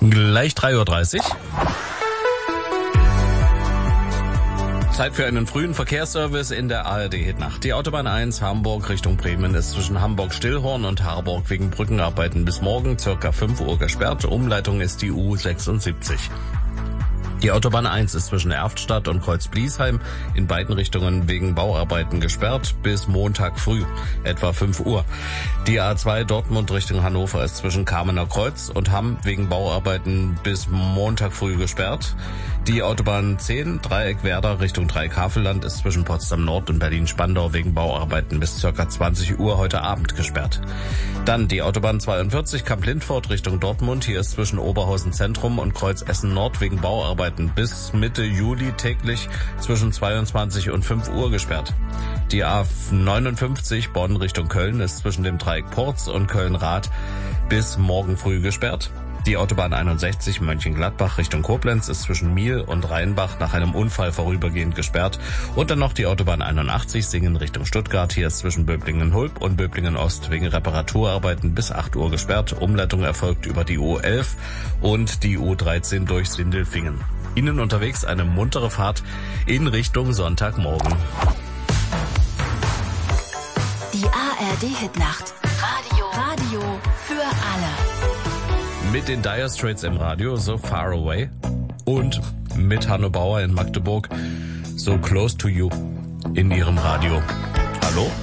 Gleich 3:30 Uhr. Zeit für einen frühen Verkehrsservice in der ARD-Hitnacht. Die Autobahn 1 Hamburg Richtung Bremen ist zwischen Hamburg-Stillhorn und Harburg wegen Brückenarbeiten bis morgen ca. 5 Uhr gesperrt. Umleitung ist die U76. Die Autobahn 1 ist zwischen Erftstadt und Kreuz-Bliesheim in beiden Richtungen wegen Bauarbeiten gesperrt bis Montag früh, etwa 5 Uhr. Die A2 Dortmund Richtung Hannover ist zwischen Kamener Kreuz und Hamm wegen Bauarbeiten bis Montag früh gesperrt. Die Autobahn 10 Dreieck Werder Richtung Dreieck-Havelland ist zwischen Potsdam Nord und Berlin-Spandau wegen Bauarbeiten bis ca. 20 Uhr heute Abend gesperrt. Dann die Autobahn 42 Kamp-Lindfort Richtung Dortmund. Hier ist zwischen Oberhausen Zentrum und Kreuz Essen Nord wegen Bauarbeiten bis Mitte Juli täglich zwischen 22 und 5 Uhr gesperrt. Die A59 Bonn Richtung Köln ist zwischen dem Dreieck Porz und Köln-Rath bis morgen früh gesperrt. Die Autobahn 61 Mönchengladbach Richtung Koblenz ist zwischen Miel und Rheinbach nach einem Unfall vorübergehend gesperrt. Und dann noch die Autobahn 81 Singen Richtung Stuttgart. Hier ist zwischen Böblingen-Hulb und Böblingen-Ost wegen Reparaturarbeiten bis 8 Uhr gesperrt. Umleitung erfolgt über die U11 und die U13 durch Sindelfingen. Ihnen unterwegs eine muntere Fahrt in Richtung Sonntagmorgen. Die ARD-Hitnacht. Radio für alle. Mit den Dire Straits im Radio, So Far Away. Und mit Hanno Bauer in Magdeburg, So Close to You in ihrem Radio. Hallo?